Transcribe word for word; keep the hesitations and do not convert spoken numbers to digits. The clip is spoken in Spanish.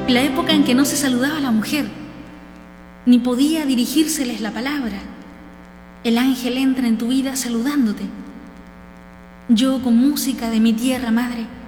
la época en que no se saludaba a la mujer, ni podía dirigírseles la palabra. El ángel entra en tu vida saludándote. Yo, con música de mi tierra madre,